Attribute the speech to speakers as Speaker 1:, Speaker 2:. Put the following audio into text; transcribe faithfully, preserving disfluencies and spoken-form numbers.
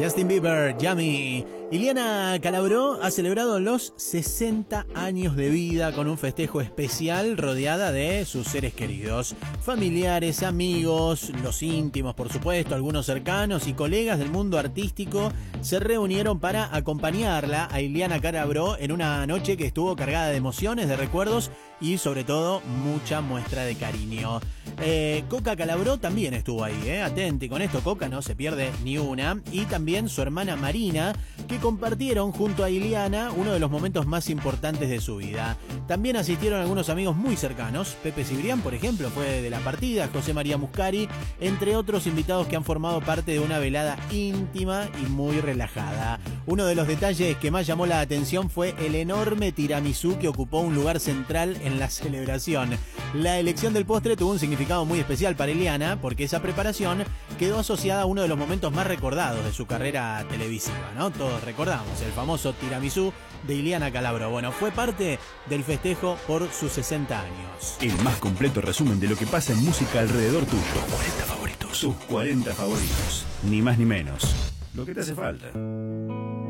Speaker 1: Justin Bieber, Yummy. Iliana Calabró ha celebrado los sesenta años de vida con un festejo especial rodeada de sus seres queridos, familiares, amigos, los íntimos, por supuesto, algunos cercanos y colegas del mundo artístico se reunieron para acompañarla a Iliana Calabró en una noche que estuvo cargada de emociones, de recuerdos y sobre todo mucha muestra de cariño. Eh, Coca Calabró también estuvo ahí, eh. Atenti con esto, Coca no se pierde ni una. Y también su hermana Marina, que compartieron junto a Iliana uno de los momentos más importantes de su vida. También asistieron algunos amigos muy cercanos. Pepe Cibrián, por ejemplo, fue de la partida, José María Muscari, entre otros invitados que han formado parte de una velada íntima y muy relajada. Uno de los detalles que más llamó la atención fue el enorme tiramisú que ocupó un lugar central en la celebración. La elección del postre tuvo un significado muy especial para Iliana porque esa preparación quedó asociada a uno de los momentos más recordados de su carrera televisiva, ¿no? Todos recordamos el famoso tiramisú de Iliana Calabró. Bueno, fue parte del festejo por sus sesenta años.
Speaker 2: El más completo resumen de lo que pasa en música alrededor tuyo. Tus cuarenta favoritos. Tus cuarenta favoritos. Ni más ni menos. Lo que te hace falta.